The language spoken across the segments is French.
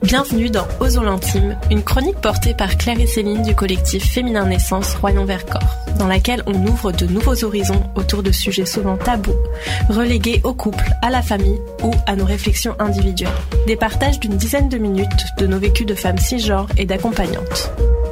Bienvenue dans Osons l'intime, une chronique portée par Claire et Céline du collectif Féminin Naissance Royan-Vercors, dans laquelle on ouvre de nouveaux horizons autour de sujets souvent tabous, relégués au couple, à la famille ou à nos réflexions individuelles. Des partages d'une dizaine de minutes de nos vécus de femmes cisgenres et d'accompagnantes.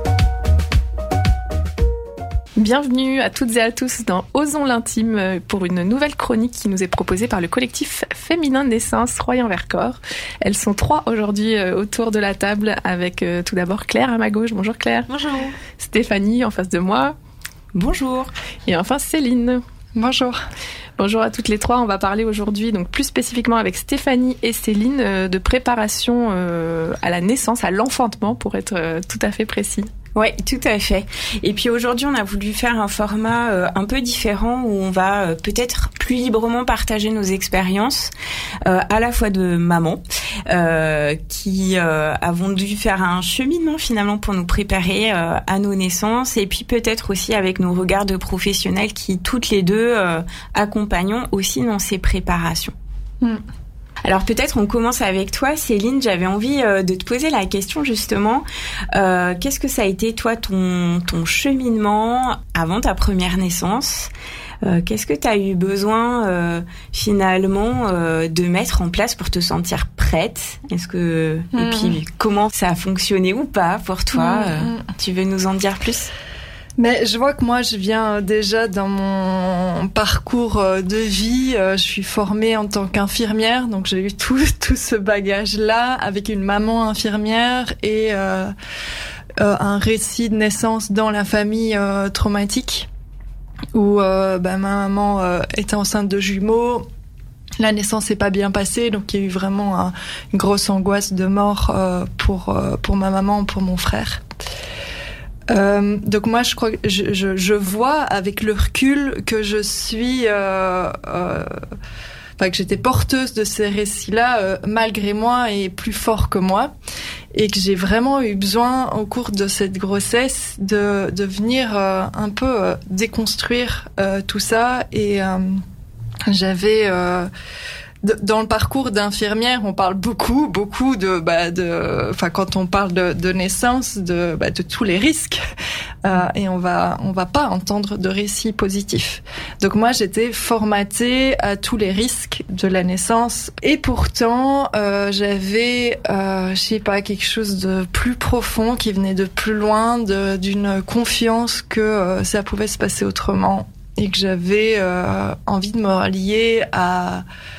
Bienvenue à toutes et à tous dans Osons l'intime pour une nouvelle chronique qui nous est proposée par le collectif Féminin Naissance Royan-Vercors. Elles sont 3 aujourd'hui autour de la table avec tout d'abord Claire à ma gauche. Bonjour Claire. Bonjour. Stéphanie en face de moi. Bonjour. Et enfin Céline. Bonjour. Bonjour à toutes les 3. On va parler aujourd'hui, donc plus spécifiquement avec Stéphanie et Céline, de préparation à la naissance, à l'enfantement pour être tout à fait précis. Oui, tout à fait. Et puis aujourd'hui, on a voulu faire un format un peu différent où on va peut-être plus librement partager nos expériences, à la fois de maman, qui avons dû faire un cheminement finalement pour nous préparer à nos naissances, et puis peut-être aussi avec nos regards de professionnels qui toutes les deux accompagnons aussi dans ces préparations. Alors peut-être on commence avec toi, Céline. J'avais envie de te poser la question justement. Qu'est-ce que ça a été toi ton cheminement avant ta première naissance ? Qu'est-ce que tu as eu besoin finalement de mettre en place pour te sentir prête ? Et puis comment ça a fonctionné ou pas pour toi ? Tu veux nous en dire plus ? Mais je vois que moi, je viens déjà dans mon parcours de vie. Je suis formée en tant qu'infirmière, donc j'ai eu tout ce bagage-là avec une maman infirmière et un récit de naissance dans la famille traumatique où ma maman était enceinte de jumeaux. La naissance s'est pas bien passée, donc il y a eu vraiment une grosse angoisse de mort pour ma maman, pour mon frère. Donc moi je crois que je vois avec le recul que je suis que j'étais porteuse de ces récits-là malgré moi et plus fort que moi, et que j'ai vraiment eu besoin au cours de cette grossesse de venir un peu déconstruire tout ça, et j'avais dans le parcours d'infirmière, on parle beaucoup quand on parle de naissance, de tous les risques, et on va pas entendre de récits positifs. Donc moi, j'étais formatée à tous les risques de la naissance, et pourtant j'avais, quelque chose de plus profond qui venait de plus loin, d'une confiance que ça pouvait se passer autrement, et que j'avais envie de me rallier à